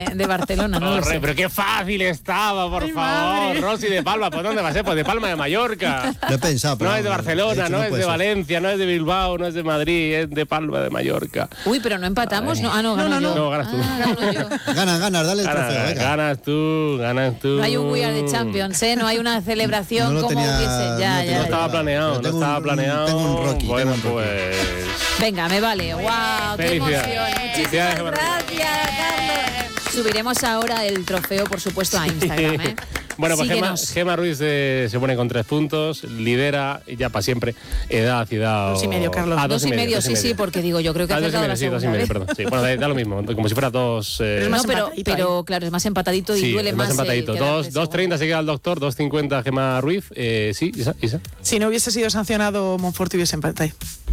de Barcelona, no lo sé. Pero qué fácil estaba, por favor. Rosy de Palma, ¿por dónde va a ser? Pues de Palma de Mallorca. Lo he pensado, pero no es de Barcelona, no es de ser. Valencia, no es de Bilbao, no es de Madrid, es de Palma de Mallorca. Uy, pero no empatamos. No, no, gano yo. No, ganas tú. Gano yo. Ganas, dale el trofeo, venga. Ganas tú. No hay un We Are the Champions, ¿eh? No hay una celebración No lo como tenía- hubiese. no No estaba planeado, Pero tengo un Rocky, Bueno, tengo un Rocky. pues... Venga, me vale. ¡Wow! ¡Qué emoción! Felicidades. Muchísimas Felicidades, Gemma. gracias, Carlos. Subiremos ahora el trofeo, por supuesto, a Instagram, ¿eh? Bueno, pues Síguenos. Gemma Ruiz se pone con 3 puntos, lidera ya para siempre edad, ciudad... 2,5, Carlos. Ah, 2,5, sí, porque digo, yo creo que Ah, has acertado la 2,5, sí, segunda 2,5, vez. perdón. Sí, bueno, da lo mismo, como si fuera 2... es No, más pero empatadito claro, es más empatadito y sí, duele es más. más empatadito. 2.30 se queda el doctor, 2.50 Gemma Ruiz. Sí, Isa. Si no hubiese sido sancionado, Monforte hubiese empatado.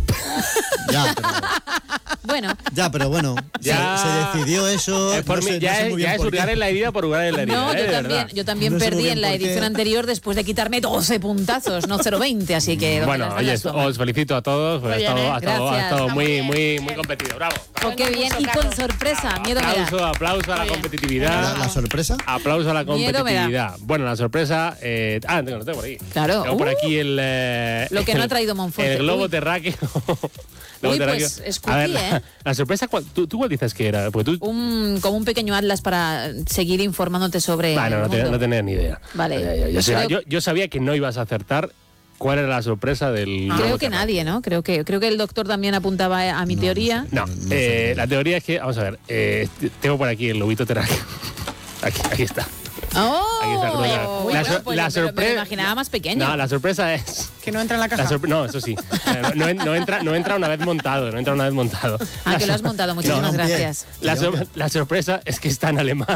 Ya, pero bueno, Ya. se decidió eso. Es por no mí, sé- ya, no sé es, muy bien ya es por qué. hurgar en la herida por hurgar en la herida. No, de verdad. yo también No sé muy perdí bien en la por qué. edición anterior después de quitarme 12 puntazos, no 0,20, así que... Bueno, oye, os felicito a todos. Muy Ha bien, estado, ha estado Gracias. muy competido. Bravo. Oh, qué bien, y con sorpresa, miedo me da. Aplauso a la Muy bien. competitividad. La sorpresa. Aplauso a la Miedo me da. competitividad. Bueno, la sorpresa... lo tengo por aquí. Claro. Tengo por aquí el... Lo que no ha traído Monforte. El globo Uy. terráqueo. Uy, Globo pues, terráqueo. es A ver, cookie, ¿eh? la sorpresa, ¿tú cuál dices que era? Pues tú... Como un pequeño atlas para seguir informándote sobre Bueno, el mundo. no tenía ni idea. Vale. Yo sabía que no ibas a acertar cuál era la sorpresa del... Creo globo que terráqueo. nadie, ¿no? Creo que el doctor también apuntaba a mi teoría. No, la teoría es que, vamos a ver, tengo por aquí el lobito terráqueo. Aquí está. ¡Oh! Aquí está, Uy, la bueno, pues me lo sorpresa... imaginaba más pequeño. No, la sorpresa es... Que no entra en la caja. No, eso sí. No entra una vez montado, Ah, que lo has montado, muchísimas No, bien. gracias. La sorpresa es que está en alemán.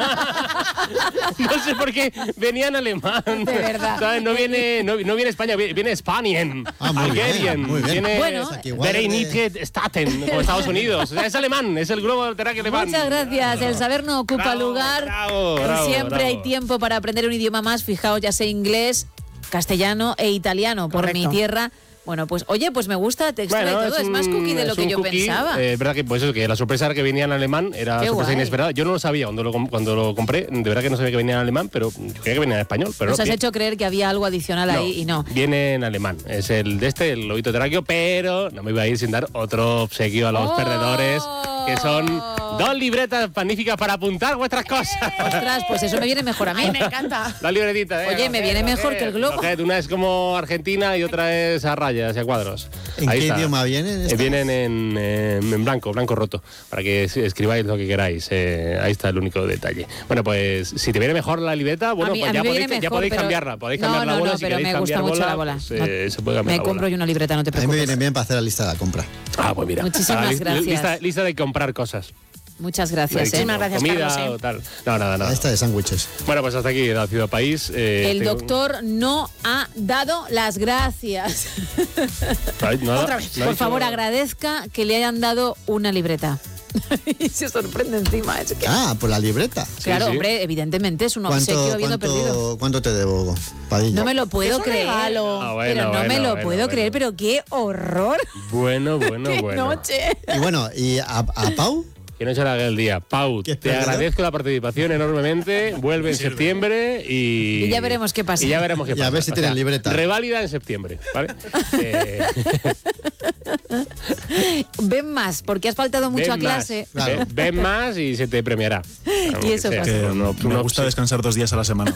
No sé por qué venía en alemán. De verdad. ¿Sabes? No viene España, viene Spanien. Muy bien, Algerien. muy bien. Viene Bueno. Aquí igual Vereinigte Staaten, como Estados Unidos. O sea, es alemán, es el globo terráqueo alemán. Muchas gracias. El saber no ocupa Bravo, lugar. bravo, Siempre bravo. hay tiempo para aprender un idioma más. Fijaos, ya sé inglés, castellano e italiano por Correcto. mi tierra. Bueno, pues oye, pues me gusta textura y todo. Es más cookie de lo que yo pensaba. verdad que pues eso, que la sorpresa era que venía en alemán, era Qué sorpresa guay. inesperada. Yo no lo sabía cuando lo compré, de verdad que no sabía que venía en alemán, pero yo creía que venía en español. Pero Nos no, has hecho creer que había algo adicional ahí y no. Viene en alemán. Es el el lobito terráqueo, pero no me iba a ir sin dar otro obsequio a los ¡Oh! perdedores, que son 2 libretas magníficas para apuntar vuestras cosas. Ostras, pues eso me viene mejor a mí. Ay, me encanta. La libretita, Oye, me viene mejor que el globo. Una es como Argentina y otra es a rayas y a cuadros. ¿En Ahí qué está. idioma vienen estas? Vienen en blanco roto, para que escribáis lo que queráis. Ahí está el único detalle. Bueno, pues si te viene mejor la libreta, bueno, A mí- pues a ya mí me podéis, viene ya mejor, podéis pero- cambiarla. Podéis No, cambiar la no, bola no, si pero queréis me gusta cambiar mucho la bola. pues, No, se puede cambiar Me la compro bola. yo una libreta, no te A mí me preocupes. viene bien para hacer la lista de la compra. Ah, pues mira. Muchísimas gracias. Lista de comprar cosas. Muchas gracias. Muchísimas gracias, Comida Carlos, o tal. No, nada. Esta de sándwiches. Bueno, pues hasta aquí la Ciudad País. El tengo- doctor no ha dado las gracias. Ay, nada, Otra vez. no ha Por dicho favor, nada. agradezca que le hayan dado una libreta. Y se sorprende encima. Es que... Ah, por la libreta. Claro, sí. hombre, evidentemente es un obsequio habiendo perdido. ¿Cuánto te debo, Padilla? No me lo puedo Es un creer. regalo. Ah, bueno, pero no me bueno, lo bueno, puedo bueno. creer, pero qué horror. Bueno. Qué noche. Y bueno, ¿y a Pau? Que no se le haga el día. Pau, ¿Qué es te perdedor? agradezco la participación enormemente. Vuelve en septiembre y... Y ya veremos qué pasa. Y ya veremos qué Y a pasa. ver si tienes libreta. Reválida en septiembre, ¿vale? Ven más, porque has faltado mucho a ven clase. Más, Claro. ven más y se te premiará. Y eso pasa. Que No, me gusta descansar 2 días a la semana.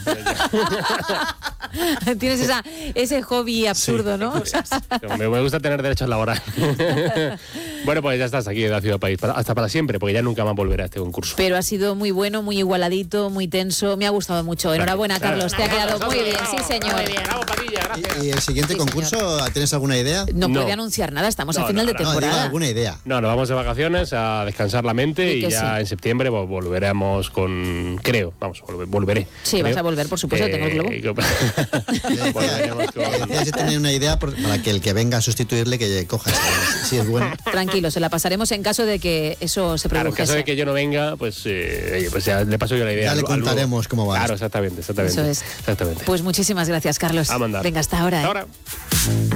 Tienes ese hobby absurdo, ¿no? Me gusta tener derechos laborales. Bueno, pues ya estás aquí en la Ciudad País. Hasta para siempre, porque ya nunca más volveré a este concurso. Pero ha sido muy bueno, muy igualadito, muy tenso. Me ha gustado mucho. Enhorabuena, Carlos. Te ha quedado muy bien. Sí, señor. Bravo, Padilla, gracias. ¿Y el siguiente Sí, concurso, tienes alguna idea? No No. puede anunciar nada. Estamos No, a final no, de no, No, digo temporada. alguna idea. No, nos vamos de vacaciones a descansar la mente Y y que ya sí. en septiembre volveremos con... Creo, vamos, volveré. Sí, vas creo. a volver, por supuesto, tengo el globo. Volveremos con- Decía si tenía una idea para que el que venga a sustituirle que coja si es bueno. Tranquilo, se la pasaremos en caso de que eso se Claro, en produjese. caso de que yo no venga, pues ya le paso yo la idea. Ya le al- al- contaremos cómo va Claro, esto. exactamente. Eso es. Exactamente. Pues muchísimas gracias, Carlos. A mandar. Venga, hasta ahora. Hasta ahora.